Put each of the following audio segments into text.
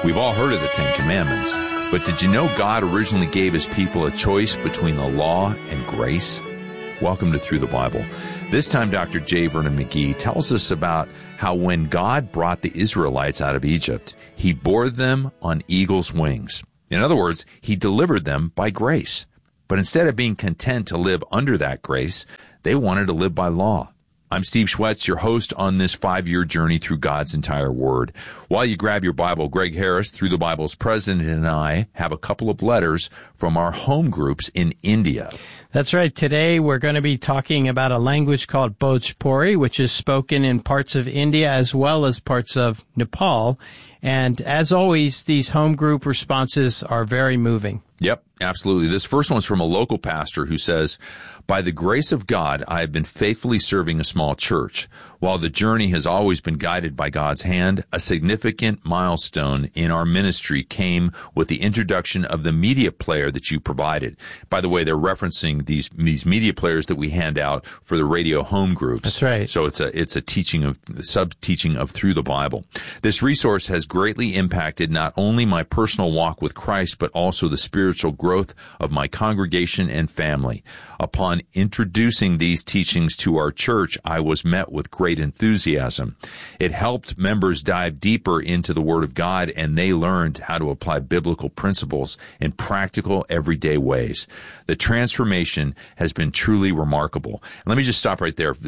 We've all heard of the Ten Commandments, but did you know God originally gave His people a choice between the law and grace? Welcome to Through the Bible. This time, Dr. J. Vernon McGee tells us about how when God brought the Israelites out of Egypt, He bore them on eagle's wings. In other words, He delivered them by grace. But instead of being content to live under that grace, they wanted to live by law. I'm Steve Schwetz, your host on this 5-year journey through God's entire Word. While you grab your Bible, Greg Harris, Through the Bible's president, and I have a couple of letters from our home groups in India. That's right. Today we're going to be talking about a language called Bhojpuri, which is spoken in parts of India as well as parts of Nepal. And as always, these home group responses are very moving. Yep, absolutely. This first one's from a local pastor who says, "By the grace of God, I have been faithfully serving a small church. While the journey has always been guided by God's hand, a significant milestone in our ministry came with the introduction of the media player that you provided." By the way, they're referencing these media players that we hand out for the radio home groups. That's right. So it's a sub-teaching of Through the Bible. This resource has greatly impacted not only my personal walk with Christ, but also the spiritual growth of my congregation and family. Upon introducing these teachings to our church, I was met with great enthusiasm. It helped members dive deeper into the Word of God, and they learned how to apply biblical principles in practical, everyday ways. The transformation has been truly remarkable. Let me just stop right there.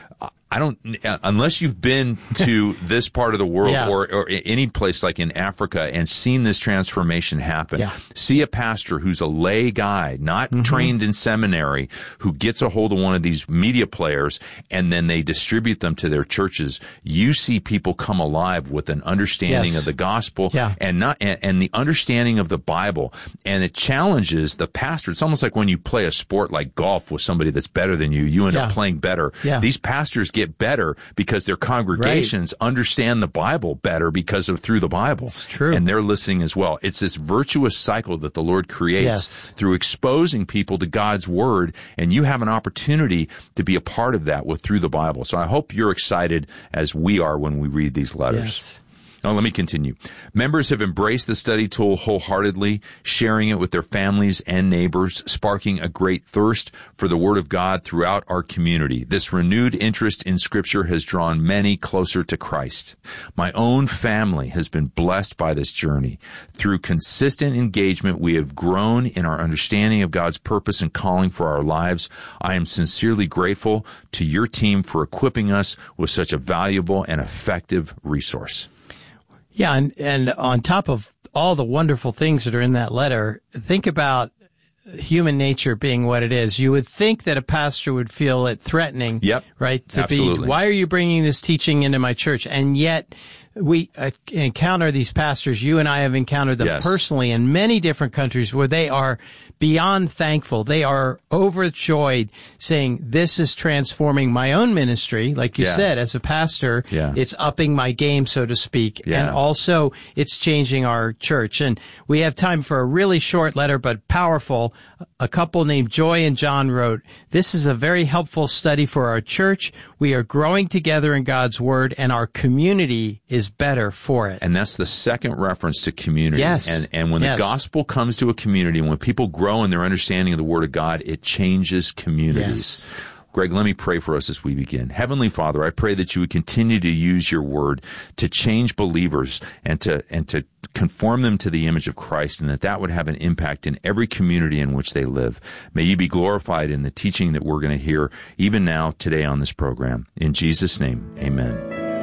Unless you've been to this part of the world or any place like in Africa and seen this transformation happen, see a pastor who's a lay guy, not trained in seminary, who gets a hold of one of these media players and then they distribute them to their churches. You see people come alive with an understanding of the gospel and the understanding of the Bible. And it challenges the pastor. It's almost like when you play a sport like golf with somebody that's better than you, you end up playing better. These pastors get better because their congregations understand the Bible better because of Through the Bible. It's true. And they're listening as well. It's this virtuous cycle that the Lord creates through exposing people to God's Word, and you have an opportunity to be a part of that with Through the Bible. So I hope you're excited as we are when we read these letters. Yes. Now, let me continue. Members have embraced the study tool wholeheartedly, sharing it with their families and neighbors, sparking a great thirst for the Word of God throughout our community. This renewed interest in Scripture has drawn many closer to Christ. My own family has been blessed by this journey. Through consistent engagement, we have grown in our understanding of God's purpose and calling for our lives. I am sincerely grateful to your team for equipping us with such a valuable and effective resource. Yeah, and on top of all the wonderful things that are in that letter, think about human nature being what it is. You would think that a pastor would feel it threatening, right? Absolutely. Why are you bringing this teaching into my church? And yet we encounter these pastors. You and I have encountered them personally in many different countries where they are beyond thankful. They are overjoyed, saying, this is transforming my own ministry. Like you said, as a pastor, it's upping my game, so to speak. And also it's changing our church. And we have time for a really short letter, but powerful. A couple named Joy and John wrote, "This is a very helpful study for our church. We are growing together in God's Word, and our community is better for it." And that's the second reference to community. And when the gospel comes to a community, and when people grow in their understanding of the Word of God, it changes communities. Greg, let me pray for us as we begin. Heavenly Father, I pray that you would continue to use your Word to change believers and to conform them to the image of Christ, and that would have an impact in every community in which they live. May you be glorified in the teaching that we're going to hear even now today on this program. In Jesus' name, amen.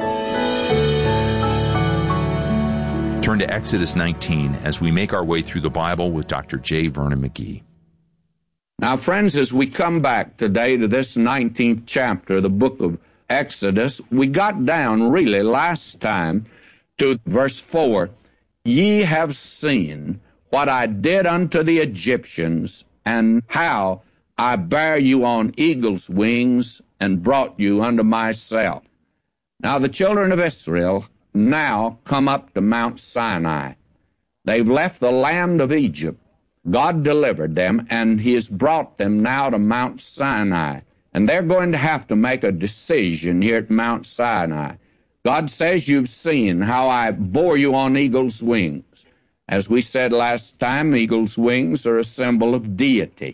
Turn to Exodus 19 as we make our way through the Bible with Dr. J. Vernon McGee. Now, friends, as we come back today to this 19th chapter of the book of Exodus, we got down really last time to verse 4. "Ye have seen what I did unto the Egyptians, and how I bare you on eagle's wings, and brought you unto myself." Now, the children of Israel now come up to Mount Sinai. They've left the land of Egypt. God delivered them, and He has brought them now to Mount Sinai. And they're going to have to make a decision here at Mount Sinai. God says, you've seen how I bore you on eagle's wings. As we said last time, eagle's wings are a symbol of deity.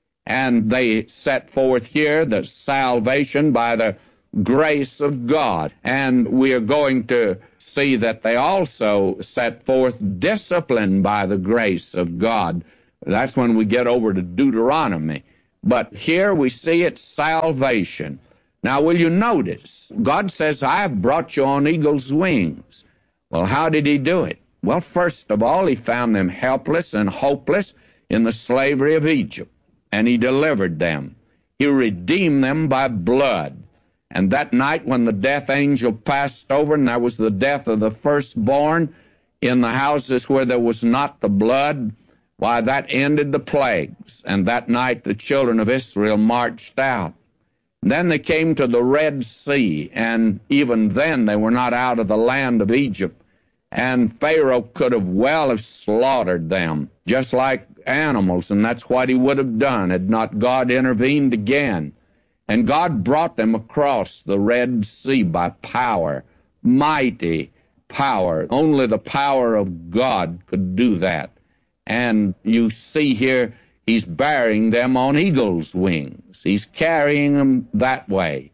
And they set forth here the salvation by the grace of God. And we are going to see that they also set forth discipline by the grace of God. That's when we get over to Deuteronomy. But here we see it's salvation. Now, will you notice, God says, I have brought you on eagle's wings. Well, how did he do it? Well, first of all, he found them helpless and hopeless in the slavery of Egypt, and he delivered them. He redeemed them by blood. And that night when the death angel passed over, and there was the death of the firstborn in the houses where there was not the blood, why, that ended the plagues. And that night the children of Israel marched out. Then they came to the Red Sea, and even then they were not out of the land of Egypt. And Pharaoh could have slaughtered them, just like animals, and that's what he would have done had not God intervened again. And God brought them across the Red Sea by power, mighty power. Only the power of God could do that. And you see here, he's bearing them on eagle's wings. He's carrying them that way.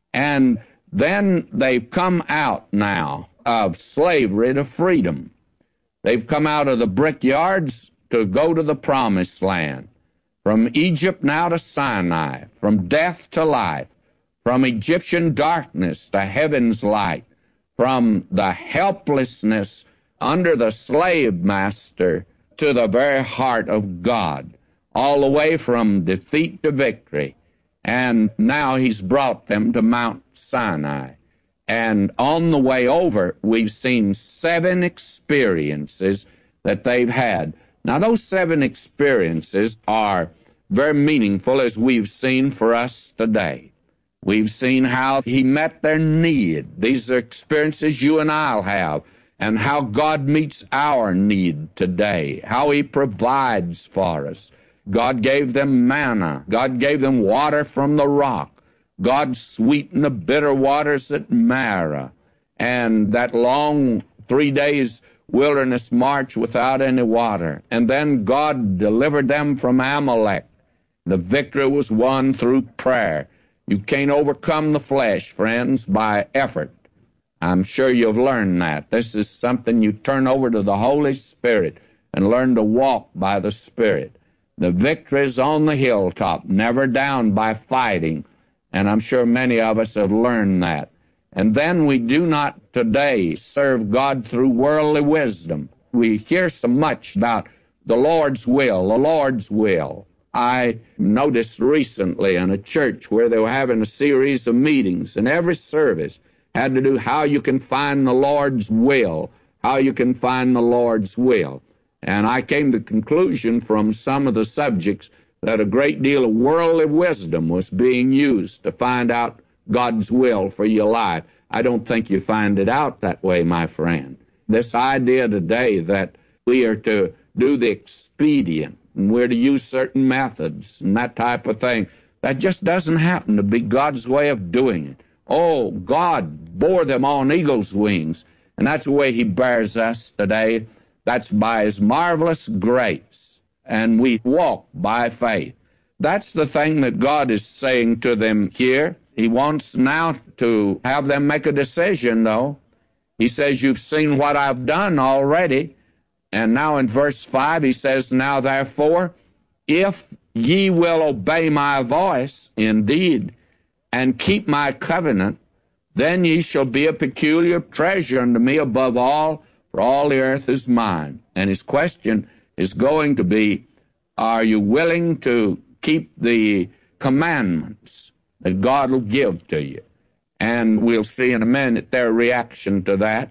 And then they've come out now of slavery to freedom. They've come out of the brickyards to go to the promised land. From Egypt now to Sinai, from death to life, from Egyptian darkness to heaven's light, from the helplessness under the slave master to the very heart of God, all the way from defeat to victory. And now he's brought them to Mount Sinai. And on the way over, we've seen 7 experiences that they've had. Now, those 7 experiences are very meaningful, as we've seen for us today. We've seen how he met their need. These are experiences you and I'll have, and how God meets our need today, how he provides for us. God gave them manna. God gave them water from the rock. God sweetened the bitter waters at Marah. And that long 3 days wilderness march without any water. And then God delivered them from Amalek. The victory was won through prayer. You can't overcome the flesh, friends, by effort. I'm sure you've learned that. This is something you turn over to the Holy Spirit and learn to walk by the Spirit. The victory is on the hilltop, never down by fighting. And I'm sure many of us have learned that. And then we do not today serve God through worldly wisdom. We hear so much about the Lord's will, the Lord's will. I noticed recently in a church where they were having a series of meetings, and every service had to do how you can find the Lord's will, how you can find the Lord's will. And I came to the conclusion from some of the subjects that a great deal of worldly wisdom was being used to find out God's will for your life. I don't think you find it out that way, my friend. This idea today that we are to do the expedient, and we're to use certain methods and that type of thing, that just doesn't happen to be God's way of doing it. Oh, God bore them on eagle's wings, and that's the way he bears us today. That's by his marvelous grace. And we walk by faith. That's the thing that God is saying to them here. He wants now to have them make a decision, though. He says, you've seen what I've done already. And now in verse 5, he says, now therefore, if ye will obey my voice, indeed, and keep my covenant, then ye shall be a peculiar treasure unto me above all, for all the earth is mine. And his question is going to be, are you willing to keep the commandments that God will give to you? And we'll see in a minute their reaction to that.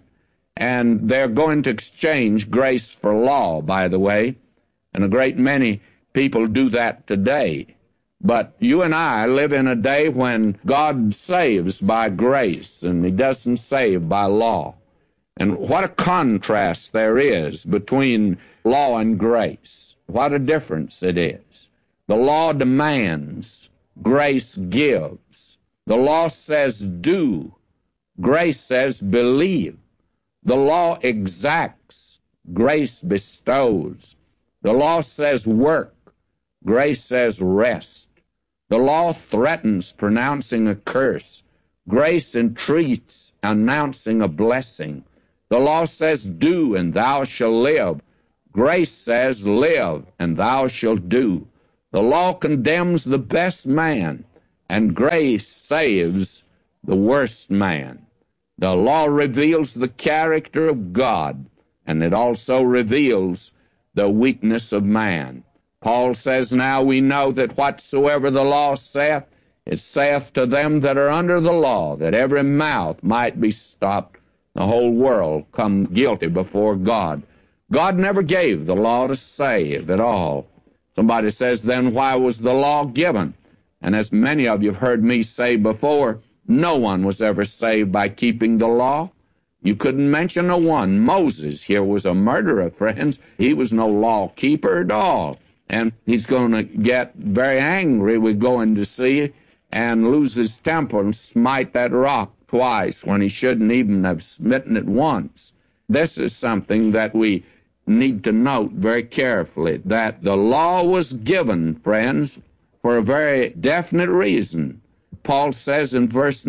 And they're going to exchange grace for law, by the way. And a great many people do that today. But you and I live in a day when God saves by grace, and he doesn't save by law. And what a contrast there is between law and grace. What a difference it is. The law demands, grace gives. The law says do, Grace says believe. The law exacts. Grace bestows. The law says work. Grace says rest. The law threatens, pronouncing a curse. Grace entreats, announcing a blessing. The law says do, and thou shalt live. Grace says live, and thou shalt do. The law condemns the best man, and grace saves the worst man. The law reveals the character of God, and it also reveals the weakness of man. Paul says, now we know that whatsoever the law saith, it saith to them that are under the law, that every mouth might be stopped, the whole world come guilty before God. God never gave the law to save at all. Somebody says, then why was the law given? And as many of you have heard me say before, no one was ever saved by keeping the law. You couldn't mention a one. Moses here was a murderer, friends. He was no law keeper at all. And he's going to get very angry with going to sea and lose his temper and smite that rock twice when he shouldn't even have smitten it once. This is something that we need to note very carefully, that the law was given, friends, for a very definite reason. Paul says in verse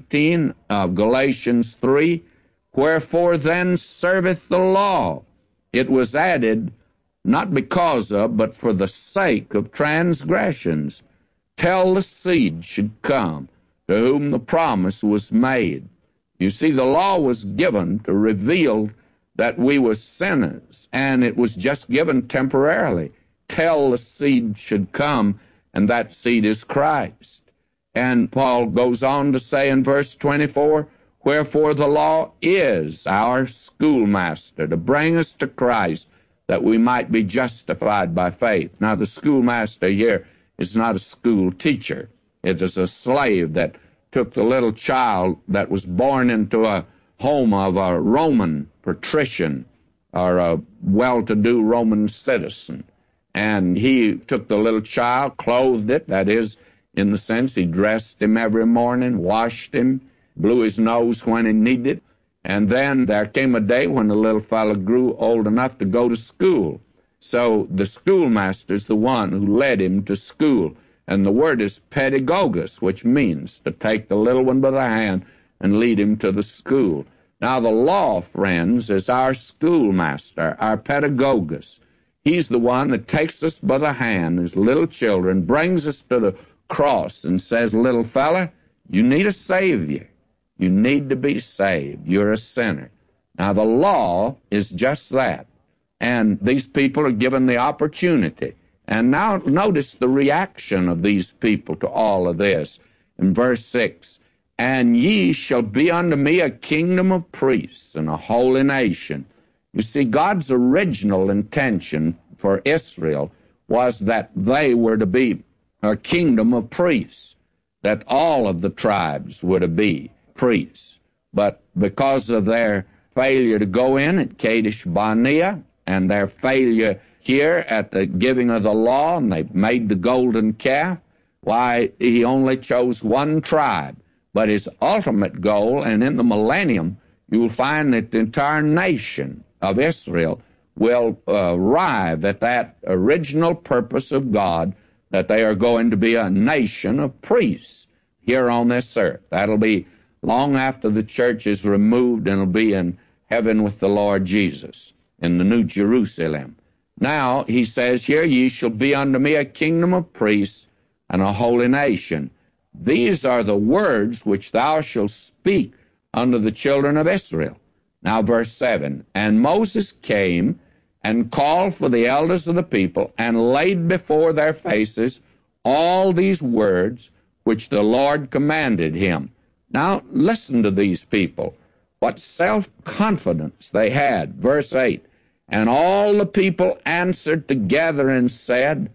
19 of Galatians 3, wherefore then serveth the law? It was added not because of, but for the sake of transgressions, till the seed should come, to whom the promise was made. You see, the law was given to reveal that we were sinners, and it was just given temporarily, till the seed should come, and that seed is Christ. And Paul goes on to say in verse 24, wherefore the law is our schoolmaster, to bring us to Christ, that we might be justified by faith. Now, the schoolmaster here is not a school teacher. It is a slave that took the little child that was born into a home of a Roman patrician or a well-to-do Roman citizen. And he took the little child, clothed it, that is, in the sense he dressed him every morning, washed him, blew his nose when he needed it. And then there came a day when the little fellow grew old enough to go to school. So the schoolmaster's the one who led him to school. And the word is pedagogus, which means to take the little one by the hand and lead him to the school. Now, the law, friends, is our schoolmaster, our pedagogus. He's the one that takes us by the hand as little children, brings us to the cross and says, little fella, you need a Savior. You need to be saved. You're a sinner. Now, the law is just that. And these people are given the opportunity. And now notice the reaction of these people to all of this. In verse 6, and ye shall be unto me a kingdom of priests and a holy nation. You see, God's original intention for Israel was that they were to be a kingdom of priests, that all of the tribes were to be priests. But because of their failure to go in at Kadesh Barnea and their failure here at the giving of the law, and they made the golden calf, why, he only chose one tribe. But his ultimate goal, and in the millennium, you will find that the entire nation of Israel will arrive at that original purpose of God, that they are going to be a nation of priests here on this earth. That'll be long after the church is removed, and it'll be in heaven with the Lord Jesus, in the New Jerusalem. Now, he says here, ye shall be unto me a kingdom of priests and a holy nation. These are the words which thou shalt speak unto the children of Israel. Now, verse 7, and Moses came and called for the elders of the people and laid before their faces all these words which the Lord commanded him. Now, listen to these people. What self-confidence they had. Verse 8, and all the people answered together and said,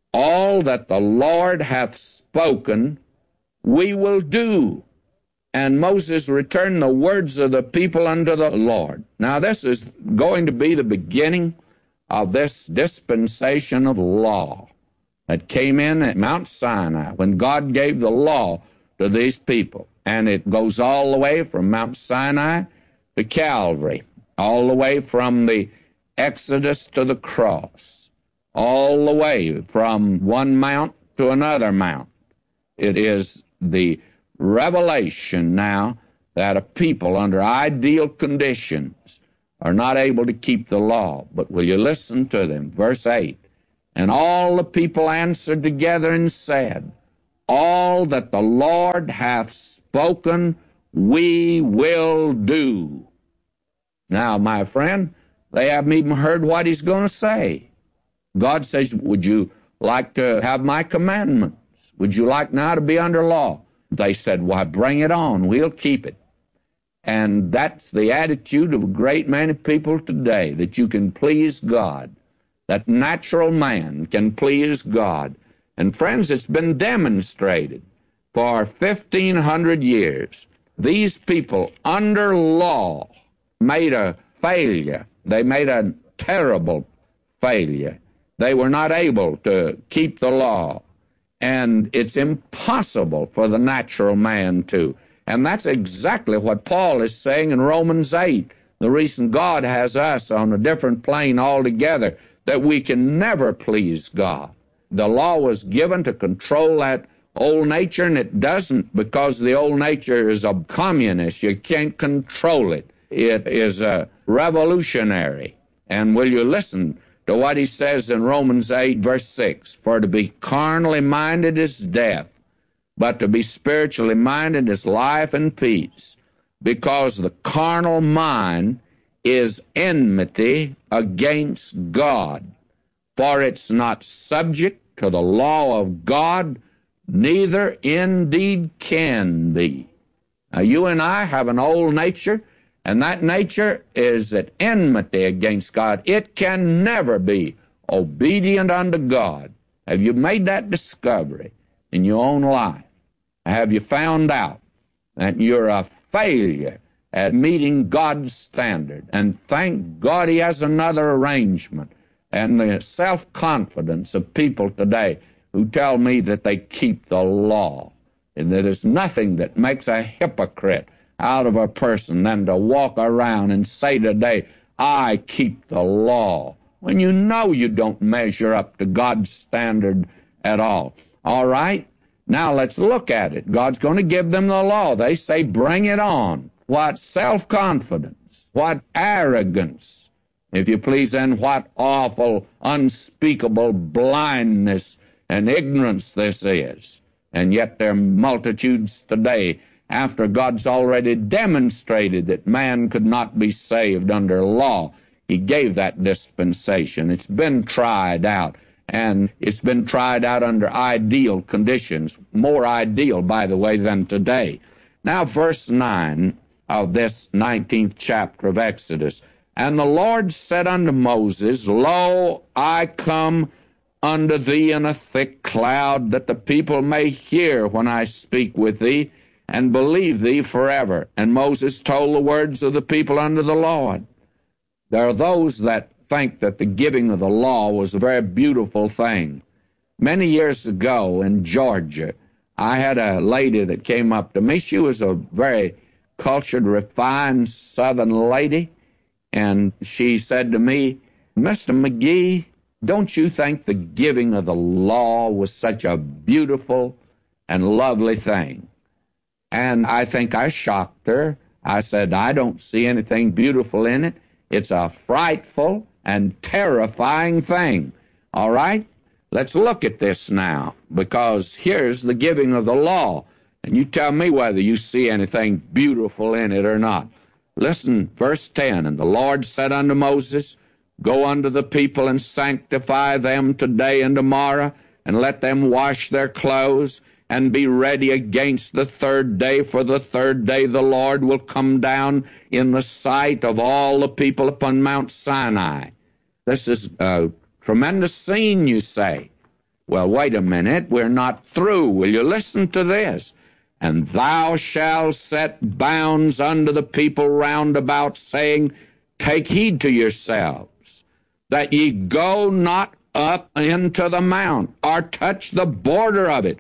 all that the Lord hath spoken, we will do. And Moses returned the words of the people unto the Lord. Now, this is going to be the beginning of this dispensation of law that came in at Mount Sinai when God gave the law to these people. And it goes all the way from Mount Sinai to Calvary, all the way from the Exodus to the cross, all the way from one mount to another mount. It is the revelation now that a people under ideal conditions are not able to keep the law. But will you listen to them? Verse 8, and all the people answered together and said, all that the Lord hath spoken, we will do. Now, my friend, they haven't even heard what he's going to say. God says, would you like to have my commandments? Would you like now to be under law? They said, why, bring it on. We'll keep it. And that's the attitude of a great many people today, that you can please God, that natural man can please God. And friends, it's been demonstrated for 1,500 years. These people under law made a failure. They made a terrible failure. They were not able to keep the law. And it's impossible for the natural man to. And that's exactly what Paul is saying in Romans 8. The reason God has us on a different plane altogether, that we can never please God. The law was given to control that old nature, and it doesn't, because the old nature is a communist. You can't control it. It is a revolutionary. And will you listen to what he says in Romans 8, verse 6? For to be carnally minded is death, but to be spiritually minded is life and peace, because the carnal mind is enmity against God, for it's not subject to the law of God, neither indeed can be. Now, you and I have an old nature, and that nature is at enmity against God. It can never be obedient unto God. Have you made that discovery in your own life? Have you found out that you're a failure at meeting God's standard? And thank God he has another arrangement. And the self-confidence of people today who tell me that they keep the law, and that there's nothing that makes a hypocrite out of a person than to walk around and say today, I keep the law, when you know you don't measure up to God's standard at all. All right? Now let's look at it. God's going to give them the law. They say, bring it on. What self-confidence, what arrogance, if you please, and what awful, unspeakable blindness and ignorance this is. And yet there are multitudes today, after God's already demonstrated that man could not be saved under law. He gave that dispensation. It's been tried out. And it's been tried out under ideal conditions, more ideal, by the way, than today. Now, verse 9 of this 19th chapter of Exodus, and the Lord said unto Moses, Lo, I come unto thee in a thick cloud, that the people may hear when I speak with thee, and believe thee forever. And Moses told the words of the people unto the Lord. There are those that think that the giving of the law was a very beautiful thing. Many years ago in Georgia, I had a lady that came up to me. She was a very cultured, refined Southern lady, and she said to me, Mr. McGee, don't you think the giving of the law was such a beautiful and lovely thing? And I think I shocked her. I said, I don't see anything beautiful in it. It's a frightful and terrifying thing. All right? Let's look at this now, because here's the giving of the law, and you tell me whether you see anything beautiful in it or not. Listen, verse 10, and the Lord said unto Moses, Go unto the people and sanctify them today and tomorrow, and let them wash their clothes, and be ready against the third day, for the third day the Lord will come down in the sight of all the people upon Mount Sinai. This is a tremendous scene, you say. Well, wait a minute, we're not through. Will you listen to this? And thou shalt set bounds unto the people round about, saying, Take heed to yourselves, that ye go not up into the mount, or touch the border of it.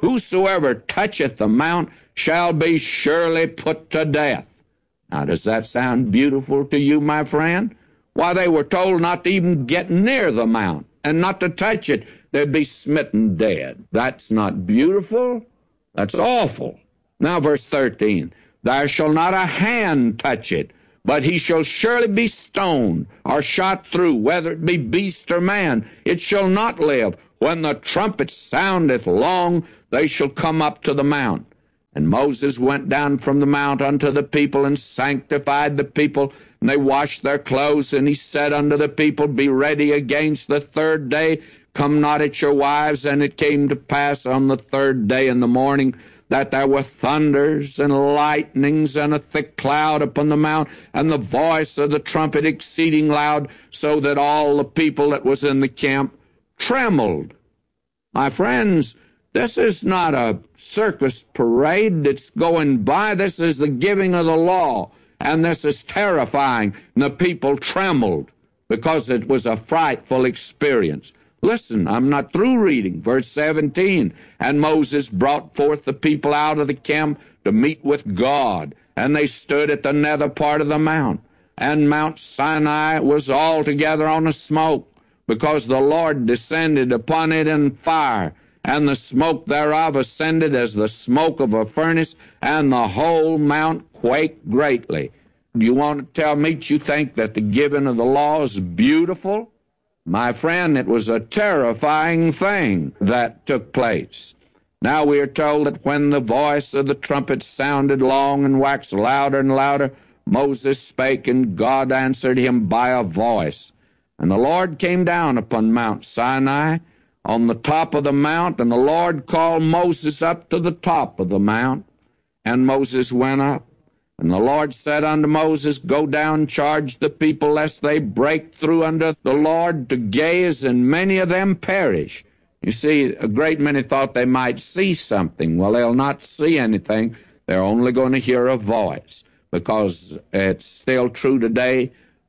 whosoever toucheth the mount shall be surely put to death. Now, does that sound beautiful to you, my friend? Why, they were told not to even get near the mount and not to touch it. They'd be smitten dead. That's not beautiful. That's awful. Now, verse 13, there shall not a hand touch it, but he shall surely be stoned or shot through, whether it be beast or man. It shall not live. When the trumpet soundeth long, they shall come up to the mount. And Moses went down from the mount unto the people, and sanctified the people, and they washed their clothes. And he said unto the people, Be ready against the third day, come not at your wives. And it came to pass on the third day in the morning, that there were thunders and lightnings and a thick cloud upon the mount, and the voice of the trumpet exceeding loud, so that all the people that was in the camp trembled. My friends, this is not a circus parade that's going by. This is the giving of the law, and this is terrifying. And the people trembled because it was a frightful experience. Listen, I'm not through reading. Verse 17, and Moses brought forth the people out of the camp to meet with God, and they stood at the nether part of the mount. And Mount Sinai was altogether on a smoke, because the Lord descended upon it in fire, and the smoke thereof ascended as the smoke of a furnace, and the whole mount quaked greatly. Do you want to tell me that you think that the giving of the law is beautiful? My friend, it was a terrifying thing that took place. Now we are told that when the voice of the trumpet sounded long and waxed louder and louder, Moses spake, and God answered him by a voice. And the Lord came down upon Mount Sinai on the top of the mount, and the Lord called Moses up to the top of the mount. And Moses went up. And the Lord said unto Moses, Go down, charge the people, lest they break through unto the Lord to gaze, and many of them perish. You see, a great many thought they might see something. Well, they'll not see anything. They're only going to hear a voice, because it's still true today,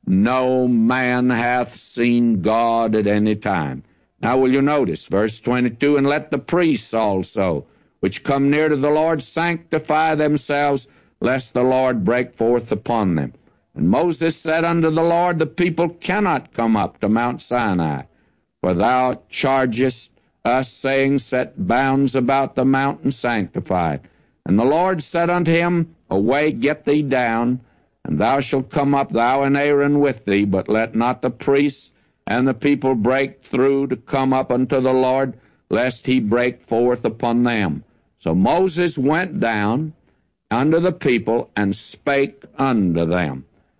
no man hath seen God at any time. Now will you notice, verse 22, And let the priests also, which come near to the Lord, sanctify themselves, lest the Lord break forth upon them. And Moses said unto the Lord, The people cannot come up to Mount Sinai, for thou chargest us, saying, Set bounds about the mount and sanctify it. And the Lord said unto him, Away, get thee down, and thou shalt come up, thou and Aaron with thee, but let not the priests and the people break through to come up unto the Lord, lest he break forth upon them. So Moses went down unto the people, and spake unto them.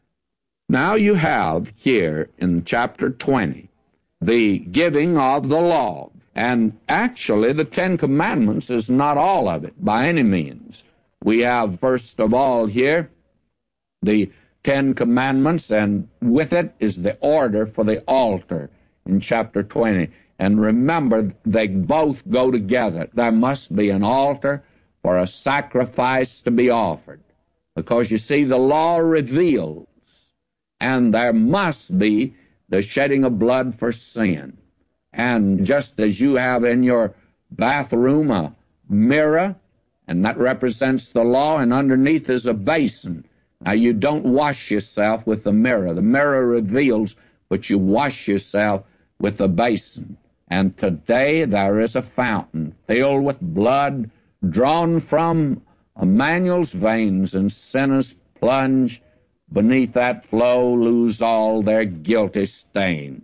Now you have here in chapter 20 the giving of the law. And actually the Ten Commandments is not all of it by any means. We have first of all here the Ten Commandments, and with it is the order for the altar in chapter 20. And remember, they both go together. There must be an altar for a sacrifice to be offered. Because, you see, the law reveals, and there must be the shedding of blood for sin. And just as you have in your bathroom a mirror, and that represents the law, and underneath is a basin. Now, you don't wash yourself with the mirror. The mirror reveals, but you wash yourself with the basin. And today there is a fountain filled with blood, drawn from Emmanuel's veins, and sinners plunge beneath that flow, lose all their guilty stains.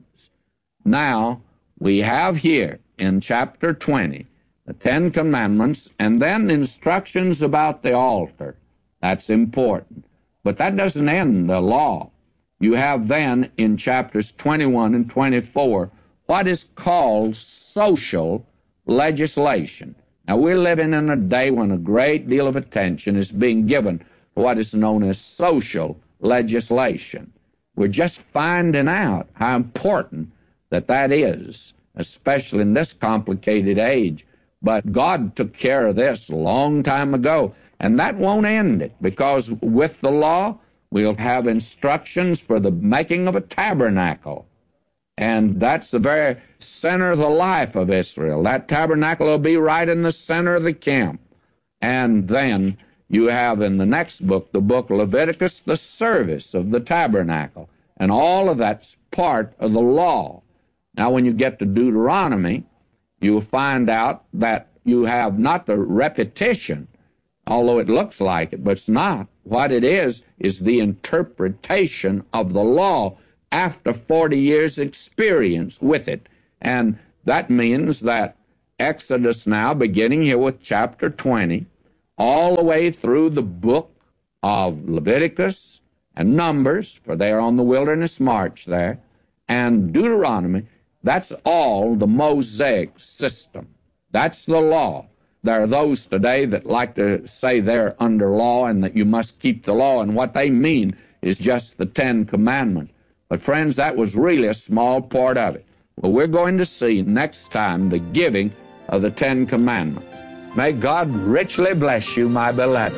Now, we have here in chapter 20 the Ten Commandments, and then instructions about the altar. That's important. But that doesn't end the law. You have then in chapters 21 and 24 what is called social legislation. Now, we're living in a day when a great deal of attention is being given to what is known as social legislation. We're just finding out how important that is, especially in this complicated age. But God took care of this a long time ago, and that won't end it, because with the law, we'll have instructions for the making of a tabernacle. And that's the very center of the life of Israel. That tabernacle will be right in the center of the camp. And then you have in the next book, the book of Leviticus, the service of the tabernacle. And all of that's part of the law. Now, when you get to Deuteronomy, you'll find out that you have not the repetition, although it looks like it, but it's not. What it is the interpretation of the law after 40 years' experience with it. And that means that Exodus now, beginning here with chapter 20, all the way through the book of Leviticus and Numbers, for they are on the wilderness march there, and Deuteronomy, that's all the Mosaic system. That's the law. There are those today that like to say they're under law and that you must keep the law, and what they mean is just the 10 Commandments. But friends, that was really a small part of it. Well, we're going to see next time the giving of the 10 Commandments. May God richly bless you, my beloved.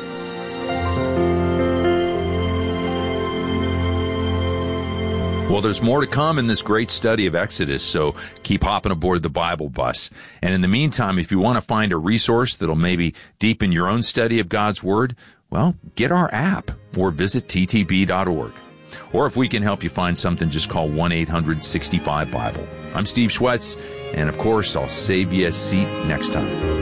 Well, there's more to come in this great study of Exodus, so keep hopping aboard the Bible bus. And in the meantime, if you want to find a resource that'll maybe deepen your own study of God's Word, well, get our app or visit ttb.org. Or if we can help you find something, just call 1-800-65-BIBLE. I'm Steve Schwetz, and of course, I'll save you a seat next time.